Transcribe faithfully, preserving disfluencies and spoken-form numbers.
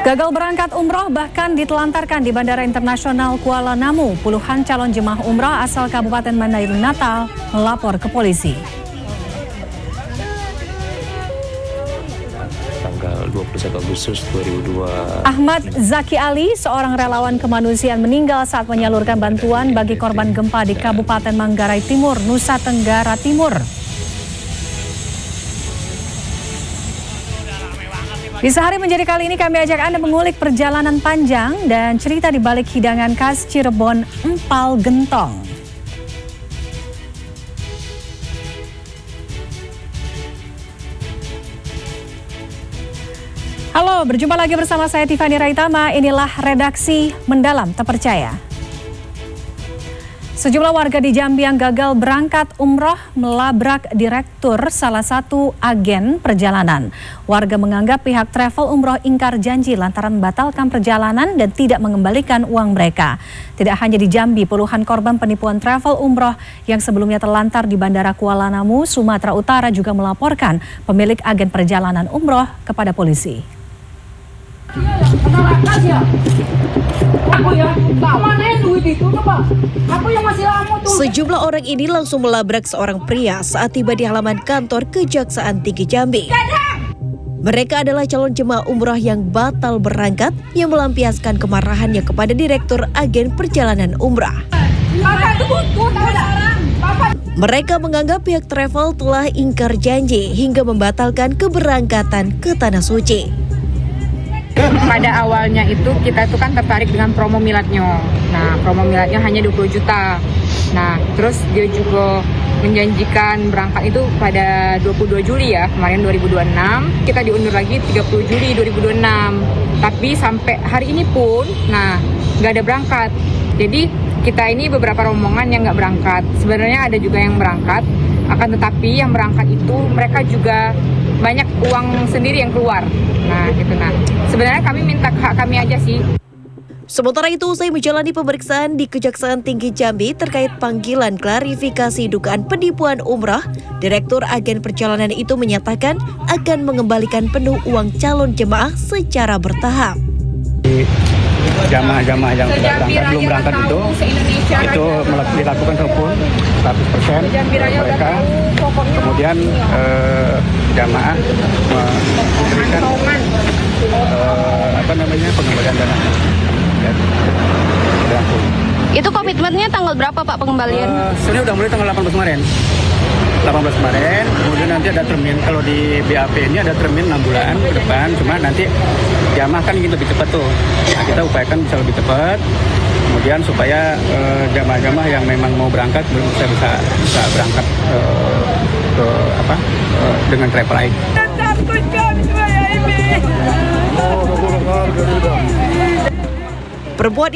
Gagal berangkat umroh bahkan ditelantarkan di Bandara Internasional Kuala Namu. Puluhan calon jemaah umrah asal Kabupaten Mandailing Natal melapor ke polisi. Tanggal dua puluh satu Agustus dua ribu dua. Ahmad Zaki Ali, seorang relawan kemanusiaan, meninggal saat menyalurkan bantuan bagi korban gempa di Kabupaten Manggarai Timur, Nusa Tenggara Timur. Di Sehari Menjadi kali ini kami ajak Anda mengulik perjalanan panjang dan cerita di balik hidangan khas Cirebon, empal gentong. Halo, berjumpa lagi bersama saya Tiffany Raitama. Inilah Redaksi Mendalam Terpercaya. Sejumlah warga di Jambi yang gagal berangkat umroh melabrak direktur salah satu agen perjalanan. Warga menganggap pihak travel umroh ingkar janji lantaran membatalkan perjalanan dan tidak mengembalikan uang mereka. Tidak hanya di Jambi, puluhan korban penipuan travel umroh yang sebelumnya terlantar di Bandara Kuala Namu, Sumatera Utara juga melaporkan pemilik agen perjalanan umroh kepada polisi. Sejumlah orang ini langsung melabrak seorang pria saat tiba di halaman kantor Kejaksaan Tinggi Jambi. Mereka adalah calon jemaah umroh yang batal berangkat yang melampiaskan kemarahannya kepada direktur agen perjalanan umrah. Mereka menganggap pihak travel telah ingkar janji hingga membatalkan keberangkatan ke Tanah Suci. Pada awalnya itu kita itu kan tertarik dengan promo miladnya. Nah, promo miladnya hanya dua puluh juta. Nah, terus dia juga menjanjikan berangkat itu pada dua puluh dua Juli ya, kemarin dua ribu dua puluh enam. Kita diundur lagi tiga puluh Juli dua ribu dua puluh enam. Tapi sampai hari ini pun, nah, nggak ada berangkat. Jadi kita ini beberapa rombongan yang nggak berangkat. Sebenarnya ada juga yang berangkat, akan tetapi yang berangkat itu mereka juga banyak uang sendiri yang keluar. Nah, gitu nah. Sebenarnya kami minta hak kami aja sih. Sementara itu, usai menjalani pemeriksaan di Kejaksaan Tinggi Jambi terkait panggilan klarifikasi dugaan penipuan umrah, Direktur Agen Perjalanan itu menyatakan akan mengembalikan penuh uang calon jemaah secara bertahap. Jamaah-jamaah yang sudah berangkat, belum berangkat itu, itu dilakukan telepon seratus persen mereka. Kemudian eh, jamaah memberikan eh, apa namanya pengembalian dana. Ya, itu komitmennya tanggal berapa Pak pengembalian? Uh, sebenarnya udah mulai tanggal delapan belas kemarin. delapan belas kemarin, kemudian nanti ada termin. Kalau di B A P ini ada termin enam bulan ke depan, cuma nanti jamaah kan ingin lebih cepat tuh. Nah, kita upayakan bisa lebih cepat. Kemudian supaya uh, jamaah-jamaah yang memang mau berangkat belum bisa bisa, bisa berangkat uh, ke apa uh, dengan travel I D. Perempuan